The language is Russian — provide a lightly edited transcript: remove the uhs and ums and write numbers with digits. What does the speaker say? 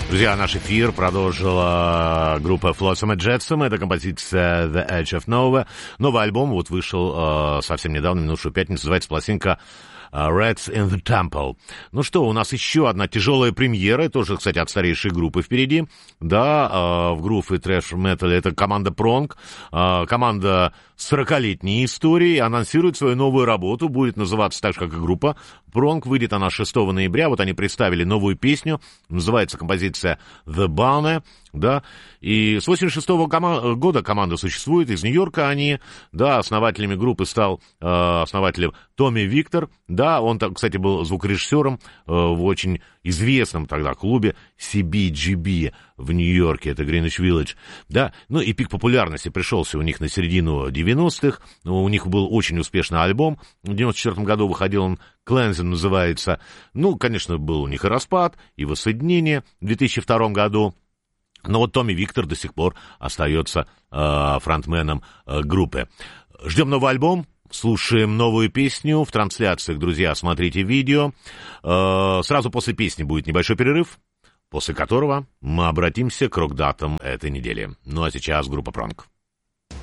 Друзья, наш эфир продолжила группа Flotsam and Jetsam. Это композиция The Edge of Nowhere. Новый альбом вот вышел совсем недавно, минувшую пятницу. Называется пластинка Rats in the Temple. Ну что, у нас еще одна тяжелая премьера, тоже, кстати, от старейшей группы впереди. Да, в группе трэш-метале это команда Prong, команда с 40-летней историей, анонсирует свою новую работу, будет называться так же, как и группа Prong. Выйдет она 6 ноября, вот они представили новую песню, называется композиция The Banner. Да, и с 86-го года команда существует, из Нью-Йорка они, да, основателями группы стал основателем Томми Виктор, да, он, кстати, был звукорежиссером в очень известном тогда клубе CBGB в Нью-Йорке, это Greenwich Village, да, ну и пик популярности пришелся у них на середину 90-х, у них был очень успешный альбом, в 94-м году выходил он, Cleansing называется, ну, конечно, был у них и распад, и воссоединение в 2002 году. Но вот Томми Виктор до сих пор остается фронтменом группы. Ждем новый альбом, слушаем новую песню в трансляциях, друзья, смотрите видео. Сразу после песни будет небольшой перерыв, после которого мы обратимся к рок-датам этой недели. Ну а сейчас группа Prong.